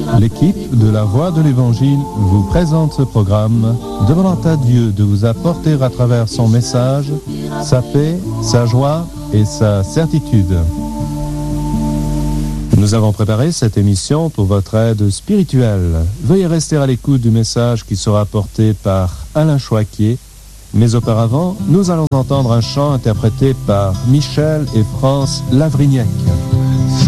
L'équipe de la Voix de l'Évangile vous présente ce programme, demandant à Dieu de vous apporter à travers son message sa paix, sa joie et sa certitude. Nous avons préparé cette émission pour votre aide spirituelle. Veuillez rester à l'écoute du message qui sera porté par Alain Choiquier. Mais auparavant, nous allons entendre un chant interprété par Michel et France Lavrignac.